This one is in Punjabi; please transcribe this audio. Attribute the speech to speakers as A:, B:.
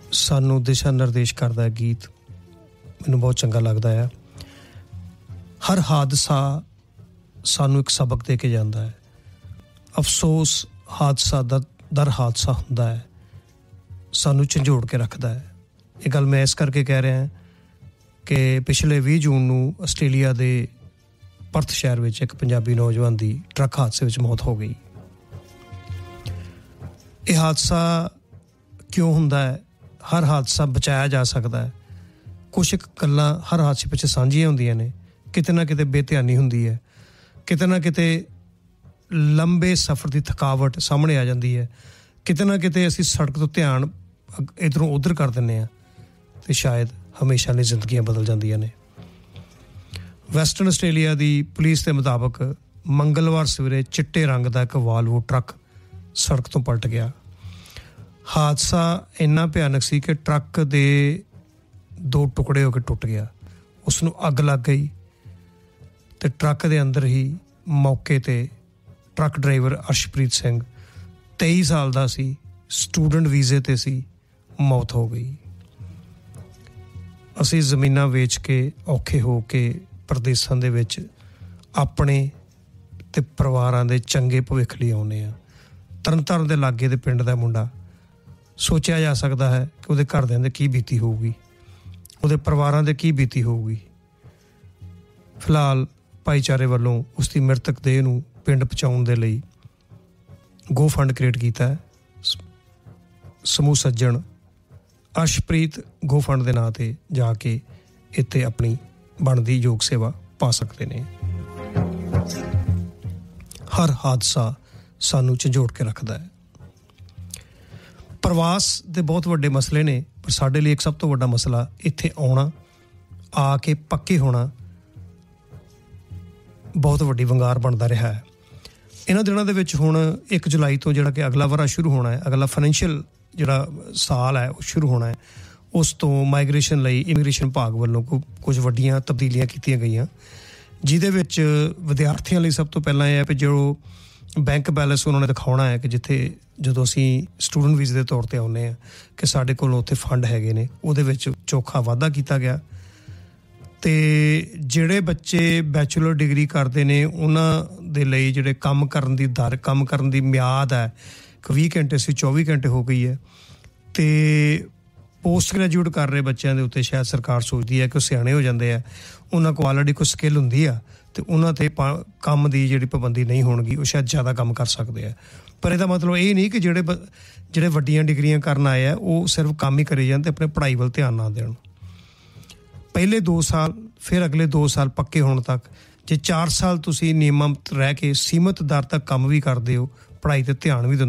A: ਸਾਨੂੰ ਦਿਸ਼ਾ ਨਿਰਦੇਸ਼ ਕਰਦਾ ਹੈ ਗੀਤ, ਮੈਨੂੰ ਬਹੁਤ ਚੰਗਾ ਲੱਗਦਾ ਹੈ। ਹਰ ਹਾਦਸਾ ਸਾਨੂੰ ਇੱਕ ਸਬਕ ਦੇ ਕੇ ਜਾਂਦਾ ਹੈ। ਅਫਸੋਸ ਹਾਦਸਾ ਦਰ ਹਾਦਸਾ ਹੁੰਦਾ ਹੈ, ਸਾਨੂੰ ਝੰਜੋੜ ਕੇ ਰੱਖਦਾ ਹੈ। ਇਹ ਗੱਲ ਮੈਂ ਇਸ ਕਰਕੇ ਕਹਿ ਰਿਹਾ ਕਿ ਪਿਛਲੇ 20 ਜੂਨ ਨੂੰ ਆਸਟ੍ਰੇਲੀਆ ਦੇ ਪਰਥ ਸ਼ਹਿਰ ਵਿੱਚ ਇੱਕ ਪੰਜਾਬੀ ਨੌਜਵਾਨ ਦੀ ਟਰੱਕ ਹਾਦਸੇ ਵਿੱਚ ਮੌਤ ਹੋ ਗਈ। ਇਹ ਹਾਦਸਾ ਕਿਉਂ ਹੁੰਦਾ ਹੈ? ਹਰ ਹਾਦਸਾ ਬਚਾਇਆ ਜਾ ਸਕਦਾ ਹੈ। ਕੁਛ ਗੱਲਾਂ ਹਰ ਹਾਦਸੇ ਪਿੱਛੇ ਸਾਂਝੀਆਂ ਹੁੰਦੀਆਂ ਨੇ। ਕਿਤੇ ਨਾ ਕਿਤੇ ਬੇਧਿਆਨੀ ਹੁੰਦੀ ਹੈ, ਕਿਤੇ ਨਾ ਕਿਤੇ ਲੰਬੇ ਸਫ਼ਰ ਦੀ ਥਕਾਵਟ ਸਾਹਮਣੇ ਆ ਜਾਂਦੀ ਹੈ, ਕਿਤੇ ਨਾ ਕਿਤੇ ਅਸੀਂ ਸੜਕ ਤੋਂ ਧਿਆਨ ਇੱਧਰੋਂ ਉੱਧਰ ਕਰ ਦਿੰਦੇ ਹਾਂ ਅਤੇ ਸ਼ਾਇਦ ਹਮੇਸ਼ਾ ਲਈ ਜ਼ਿੰਦਗੀਆਂ ਬਦਲ ਜਾਂਦੀਆਂ ਨੇ। ਵੈਸਟਰਨ ਆਸਟ੍ਰੇਲੀਆ ਦੀ ਪੁਲਿਸ ਦੇ ਮੁਤਾਬਕ ਮੰਗਲਵਾਰ ਸਵੇਰੇ ਚਿੱਟੇ ਰੰਗ ਦਾ ਇੱਕ ਵਾਲਵੋ ਟਰੱਕ ਸੜਕ ਤੋਂ ਪਲਟ ਗਿਆ। ਹਾਦਸਾ ਇੰਨਾ ਭਿਆਨਕ ਸੀ ਕਿ ਟਰੱਕ ਦੇ 2 ਟੁਕੜੇ ਹੋ ਕੇ ਟੁੱਟ ਗਿਆ। ਉਸ ਨੂੰ ਅੱਗ ਲੱਗ ਗਈ ਅਤੇ ਟਰੱਕ ਦੇ ਅੰਦਰ ਹੀ ਮੌਕੇ 'ਤੇ ਟਰੱਕ ਡਰਾਈਵਰ ਅਰਸ਼ਪ੍ਰੀਤ ਸਿੰਘ 23 ਸਾਲ ਦਾ ਸੀ, ਸਟੂਡੈਂਟ ਵੀਜ਼ੇ 'ਤੇ ਸੀ, ਮੌਤ ਹੋ ਗਈ। ਅਸੀਂ ਜ਼ਮੀਨਾਂ ਵੇਚ ਕੇ ਔਖੇ ਹੋ ਕੇ ਪ੍ਰਦੇਸ਼ਾਂ ਦੇ ਵਿੱਚ ਆਪਣੇ ਅਤੇ ਪਰਿਵਾਰਾਂ ਦੇ ਚੰਗੇ ਭਵਿੱਖ ਲਈ ਆਉਂਦੇ ਹਾਂ। ਤਰਨਤਾਰਨ ਦੇ ਲਾਗੇ ਦੇ ਪਿੰਡ ਦਾ ਮੁੰਡਾ, ਸੋਚਿਆ ਜਾ ਸਕਦਾ ਹੈ ਕਿ ਉਹਦੇ ਘਰਦਿਆਂ ਦੇ ਕੀ ਬੀਤੀ ਹੋਊਗੀ, ਉਹਦੇ ਪਰਿਵਾਰਾਂ ਦੇ ਕੀ ਬੀਤੀ ਹੋਊਗੀ। ਫਿਲਹਾਲ ਭਾਈਚਾਰੇ ਵੱਲੋਂ ਉਸ ਦੀ ਮ੍ਰਿਤਕ ਦੇਹ ਨੂੰ ਪਿੰਡ ਪਹੁੰਚਾਉਣ ਦੇ ਲਈ ਗੋ ਫੰਡ ਕ੍ਰੀਏਟ ਕੀਤਾ ਹੈ। ਸਮੂਹ ਸੱਜਣ ਅਰਸ਼ਪ੍ਰੀਤ ਗੋ ਫੰਡ ਦੇ ਨਾਂ 'ਤੇ ਜਾ ਕੇ ਇੱਥੇ ਆਪਣੀ ਬਣਦੀ ਯੋਗ ਸੇਵਾ ਪਾ ਸਕਦੇ ਨੇ। ਹਰ ਹਾਦਸਾ ਸਾਨੂੰ ਝੰਜੋੜ ਕੇ ਰੱਖਦਾ ਹੈ। ਪ੍ਰਵਾਸ ਦੇ ਬਹੁਤ ਵੱਡੇ ਮਸਲੇ ਨੇ, ਪਰ ਸਾਡੇ ਲਈ ਇੱਕ ਸਭ ਤੋਂ ਵੱਡਾ ਮਸਲਾ ਇੱਥੇ ਆਉਣਾ, ਆ ਕੇ ਪੱਕੇ ਹੋਣਾ ਬਹੁਤ ਵੱਡੀ ਵੰਗਾਰ ਬਣਦਾ ਰਿਹਾ ਹੈ। ਇਹਨਾਂ ਦਿਨਾਂ ਦੇ ਵਿੱਚ ਹੁਣ 1 ਜੁਲਾਈ ਤੋਂ ਜਿਹੜਾ ਕਿ ਅਗਲਾ ਵਰ੍ਹਾ ਸ਼ੁਰੂ ਹੋਣਾ ਹੈ, ਅਗਲਾ ਫਾਈਨੈਂਸ਼ੀਅਲ ਜਿਹੜਾ ਸਾਲ ਹੈ ਉਹ ਸ਼ੁਰੂ ਹੋਣਾ ਹੈ। ਉਸ ਤੋਂ ਮਾਈਗ੍ਰੇਸ਼ਨ ਲਈ ਇਮੀਗ੍ਰੇਸ਼ਨ ਵਿਭਾਗ ਵੱਲੋਂ ਕੁਝ ਵੱਡੀਆਂ ਤਬਦੀਲੀਆਂ ਕੀਤੀਆਂ ਗਈਆਂ, ਜਿਹਦੇ ਵਿੱਚ ਵਿਦਿਆਰਥੀਆਂ ਲਈ ਸਭ ਤੋਂ ਪਹਿਲਾਂ ਇਹ ਹੈ ਕਿ ਜੋ ਬੈਂਕ ਬੈਲੈਂਸ ਉਹਨਾਂ ਨੇ ਦਿਖਾਉਣਾ ਹੈ ਕਿ ਜਿੱਥੇ ਜਦੋਂ ਅਸੀਂ ਸਟੂਡੈਂਟ ਵੀਜ਼ੇ ਦੇ ਤੌਰ 'ਤੇ ਆਉਂਦੇ ਹਾਂ ਕਿ ਸਾਡੇ ਕੋਲ ਉੱਥੇ ਫੰਡ ਹੈਗੇ ਨੇ, ਉਹਦੇ ਵਿੱਚ ਚੋਖਾ ਵਾਧਾ ਕੀਤਾ ਗਿਆ। ਅਤੇ ਜਿਹੜੇ ਬੱਚੇ ਬੈਚਲਰ ਡਿਗਰੀ ਕਰਦੇ ਨੇ ਉਹਨਾਂ ਦੇ ਲਈ ਜਿਹੜੇ ਕੰਮ ਕਰਨ ਦੀ ਦਰ, ਕੰਮ ਕਰਨ ਦੀ ਮਿਆਦ ਹੈ ਕਿ 20 ਘੰਟੇ ਸੀ 24 ਘੰਟੇ ਹੋ ਗਈ ਹੈ। ਅਤੇ ਪੋਸਟ ਗ੍ਰੈਜੂਏਟ ਕਰ ਰਹੇ ਬੱਚਿਆਂ ਦੇ ਉੱਤੇ ਸ਼ਾਇਦ ਸਰਕਾਰ ਸੋਚਦੀ ਹੈ ਕਿ ਉਹ ਸਿਆਣੇ ਹੋ ਜਾਂਦੇ ਆ, ਉਹਨਾਂ ਕੋਲ ਆਲਰੇਡੀ ਕੋਈ ਸਕਿੱਲ ਹੁੰਦੀ ਆ ਅਤੇ ਉਹਨਾਂ 'ਤੇ ਕੰਮ ਦੀ ਜਿਹੜੀ ਪਾਬੰਦੀ ਨਹੀਂ ਹੋਣਗੀ, ਉਹ ਸ਼ਾਇਦ ਜ਼ਿਆਦਾ ਕੰਮ ਕਰ ਸਕਦੇ ਆ। ਪਰ ਇਹਦਾ ਮਤਲਬ ਇਹ ਨਹੀਂ ਕਿ ਜਿਹੜੇ ਵੱਡੀਆਂ ਡਿਗਰੀਆਂ ਕਰਨ ਆਏ ਆ ਉਹ ਸਿਰਫ ਕੰਮ ਹੀ ਕਰੀ ਜਾਣ ਅਤੇ ਆਪਣੇ ਪੜ੍ਹਾਈ ਵੱਲ ਧਿਆਨ ਨਾ ਦੇਣ। ਪਹਿਲੇ 2 ਸਾਲ, ਫਿਰ ਅਗਲੇ 2 ਸਾਲ ਪੱਕੇ ਹੋਣ ਤੱਕ, ਜੇ 4 ਸਾਲ ਤੁਸੀਂ ਨਿਯਮਤ ਰਹਿ ਕੇ ਸੀਮਤ ਦਰ ਤੱਕ ਕੰਮ ਵੀ ਕਰਦੇ ਹੋ, ਪੜ੍ਹਾਈ 'ਤੇ ਧਿਆਨ ਵੀ ਦਿੰਦੇ